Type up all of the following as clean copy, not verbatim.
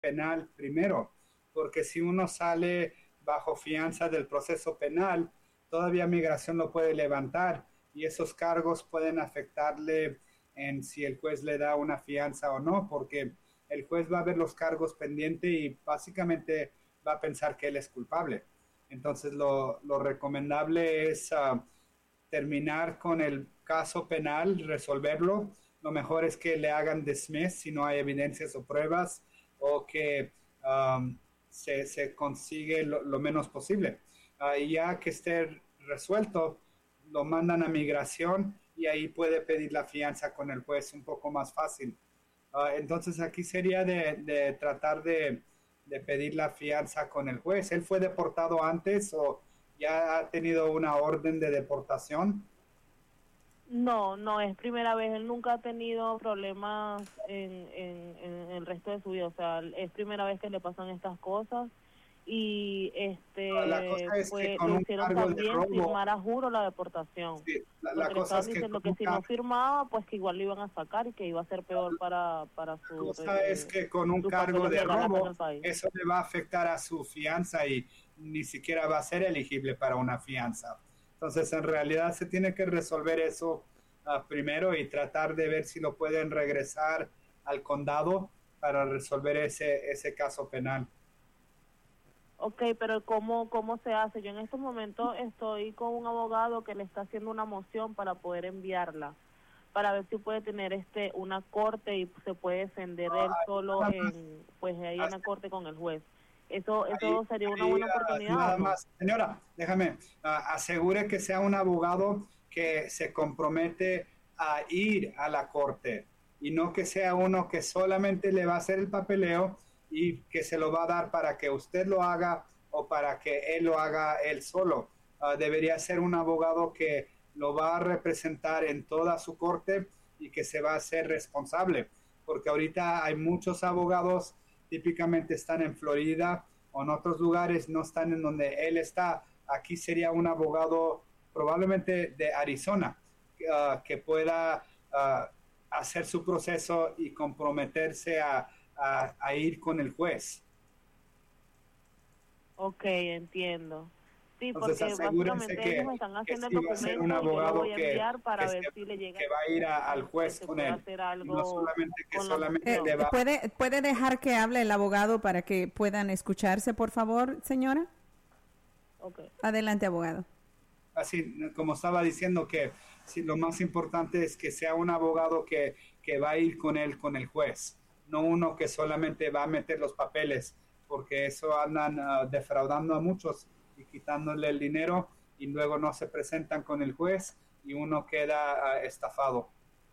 penal primero, porque si uno sale bajo fianza del proceso penal, todavía migración lo puede levantar y esos cargos pueden afectarle en si el juez le da una fianza o no, porque el juez va a ver los cargos pendientes y básicamente va a pensar que él es culpable. Entonces lo recomendable es terminar con el caso penal, resolverlo. Lo mejor es que le hagan dismiss si no hay evidencias o pruebas o que se consigue lo menos posible. Y ya que esté resuelto, lo mandan a migración y ahí puede pedir la fianza con el juez un poco más fácil. Entonces aquí sería de tratar de pedir la fianza con el juez. ¿Él fue deportado antes o ya ha tenido una orden de deportación? No, no es primera vez. Él nunca ha tenido problemas en el resto de su vida. O sea, es primera vez que le pasan estas cosas. Y La cosa es que con le un hicieron cargo de también robo, firmar a juro la deportación. sí, la Porque le cosa estaban es que diciendo con que un si no firmaba, pues que igual lo iban a sacar y que iba a ser peor para la su cosa es que con un sus cargo papeles de legales acá en robo, el país. eso le va a afectar a su fianza y ni siquiera va a ser elegible para una fianza. Entonces, en realidad se tiene que resolver eso primero y tratar de ver si lo pueden regresar al condado para resolver ese caso penal. Ok, pero ¿cómo se hace? Yo en estos momentos estoy con un abogado que le está haciendo una moción para poder enviarla, para ver si puede tener una corte y se puede defender él solo pues ahí en la corte con el juez. ¿Eso sería una buena oportunidad o Nada no? más, señora, déjame, asegure que sea un abogado que se compromete a ir a la corte y no que sea uno que solamente le va a hacer el papeleo y que se lo va a dar para que usted lo haga o para que él lo haga él solo. Debería ser un abogado que lo va a representar en toda su corte y que se va a hacer responsable, porque ahorita hay muchos abogados, típicamente están en Florida o en otros lugares, no están en donde él está. Aquí sería un abogado probablemente de Arizona que pueda hacer su proceso y comprometerse a ir con el juez. Ok, entiendo. Sí, Entonces porque asegúrense básicamente ellos me están que haciendo el sí va a ser un documento y yo lo abogado voy a enviar para ver si le llega que va a ir al que juez se con pueda él. hacer Y no algo solamente que con la solamente le moción. va ¿Puede dejar que hable el abogado para que puedan escucharse, por favor, señora? Okay. Adelante, abogado. así, como estaba diciendo, que sí, lo más importante es que sea un abogado que va a ir con él, con el juez, no uno que solamente va a meter los papeles, porque eso andan defraudando a muchos y quitándole el dinero y luego no se presentan con el juez y uno queda estafado.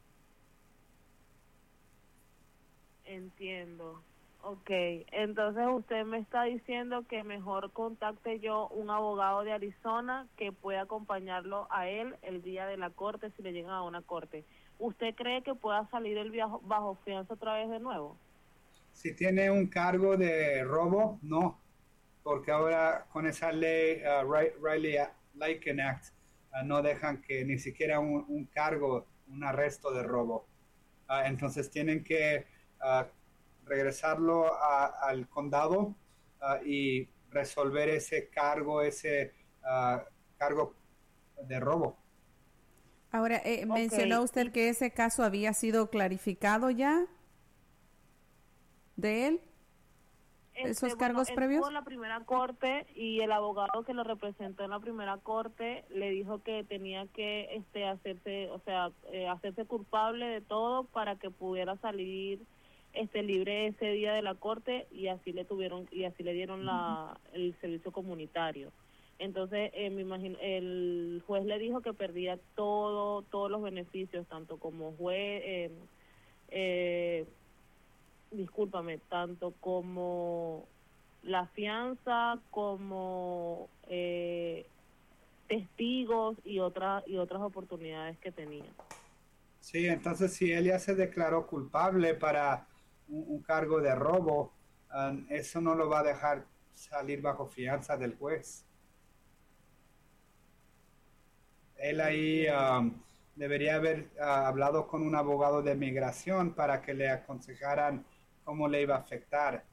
Entiendo. Ok, entonces usted me está diciendo que mejor contacte yo un abogado de Arizona que pueda acompañarlo a él el día de la corte si le llegan a una corte. ¿Usted cree que pueda salir el bajo fianza otra vez de nuevo? Si tiene un cargo de robo, no, porque ahora con esa ley, Riley-Layken Act, no dejan que ni siquiera un cargo, un arresto de robo. Entonces tienen que regresarlo al condado y resolver ese cargo de robo. Ahora, mencionó usted que ese caso había sido clarificado ya de él, esos cargos previos. Estuvo en la primera corte y el abogado que lo representó en la primera corte le dijo que tenía que hacerse culpable de todo para que pudiera salir libre ese día de la corte y así le dieron el servicio comunitario. Entonces me imagino el juez le dijo que perdía todos los beneficios, tanto como juez tanto como la fianza como testigos y otras oportunidades que tenía. Sí, entonces si él ya se declaró culpable para un cargo de robo, eso no lo va a dejar salir bajo fianza del juez. Él ahí debería haber hablado con un abogado de migración para que le aconsejaran cómo le iba a afectar.